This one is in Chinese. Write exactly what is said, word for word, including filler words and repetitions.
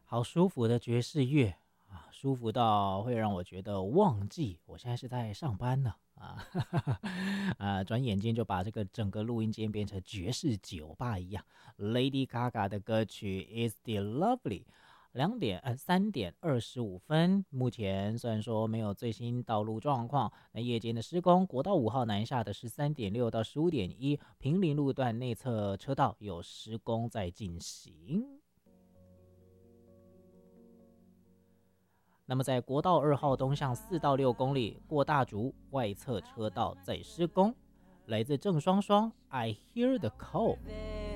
好舒服的爵士乐啊，舒服到会让我觉得忘记我现在是在上班呢啊，啊，转眼间就把这个整个录音间变成爵士酒吧一样。Lady Gaga 的歌曲《Is Still Lovely》。两点呃三点二十五分，目前虽然说没有最新道路状况，那夜间的施工，国道五号南下的十三点六到十五点一，平林路段内侧车道有施工在进行。那么在国道二号东向四到六公里过大竹外侧车道在施工。来自郑双双 I Hear the Call。